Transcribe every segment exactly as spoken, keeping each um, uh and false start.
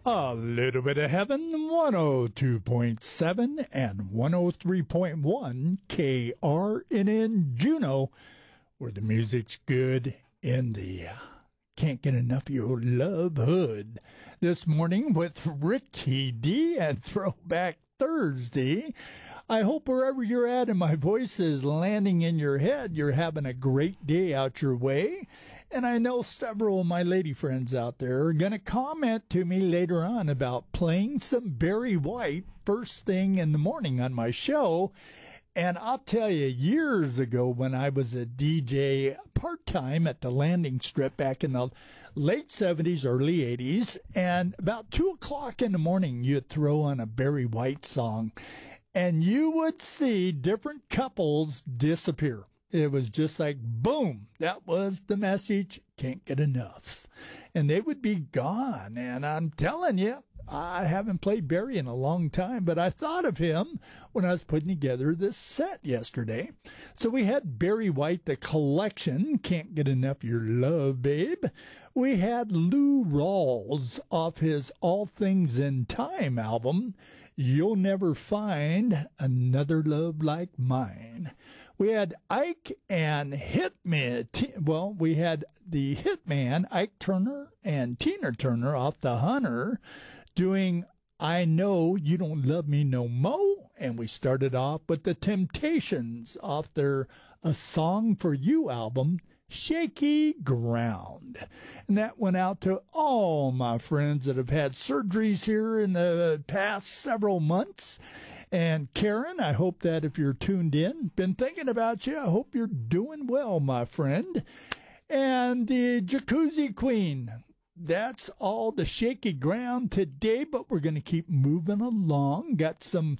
A little bit of heaven, one oh two point seven and one oh three point one K R N N Juneau, where the music's good in the uh, can't get enough of your love hood. This morning with Ricky D and Throwback Thursday. I hope wherever you're at and my voice is landing in your head, you're having a great day out your way. And I know several of my lady friends out there are going to comment to me later on about playing some Barry White first thing in the morning on my show. And I'll tell you, years ago when I was a D J part-time at the Landing Strip back in the late seventies, early eighties, and about two o'clock in the morning, you'd throw on a Barry White song, and you would see different couples disappear. It was just like, boom, that was the message, can't get enough. And they would be gone, and I'm telling you, I haven't played Barry in a long time, but I thought of him when I was putting together this set yesterday. So we had Barry White, The Collection, Can't Get Enough Your Love, Babe. We had Lou Rawls off his All Things in Time album, You'll Never Find Another Love Like Mine. We had Ike and Hitman. Well, we had the Hitman, Ike Turner and Tina Turner off The Hunter, doing I Know You Don't Love Me No Mo. And we started off with the Temptations off their A Song for You album, Shaky Ground. And that went out to all my friends that have had surgeries here in the past several months. And Karen, I hope that if you're tuned in, been thinking about you, I hope you're doing well, my friend. And the Jacuzzi Queen. That's all the shaky ground today, but we're going to keep moving along. Got some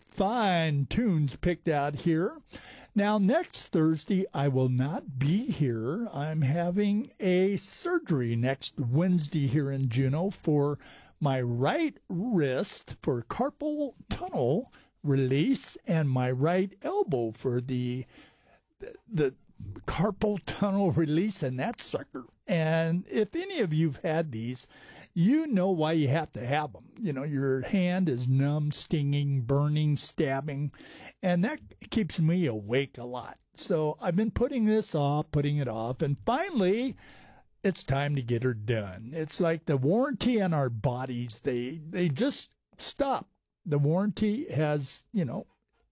fine tunes picked out here. Now, next Thursday, I will not be here. I'm having a surgery next Wednesday here in Juneau for my right wrist for carpal tunnel release and my right elbow for the the, the carpal tunnel release and that sucker. And if any of you've had these, you know why you have to have them. You know, your hand is numb, stinging, burning, stabbing, and that keeps me awake a lot. So I've been putting this off, putting it off, and finally it's time to get her done. It's like the warranty on our bodies. They, they just stop. The warranty has, you know,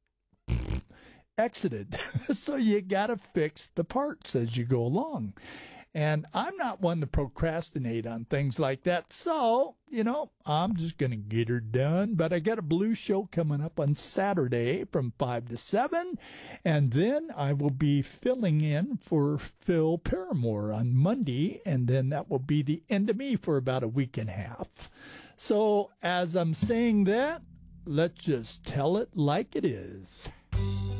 exited. So you got to fix the parts as you go along. And I'm not one to procrastinate on things like that. So, you know, I'm just going to get her done. But I got a blues show coming up on Saturday from five to seven. And then I will be filling in for Phil Paramore on Monday. And then that will be the end of me for about a week and a half. So as I'm saying that, let's just tell it like it is.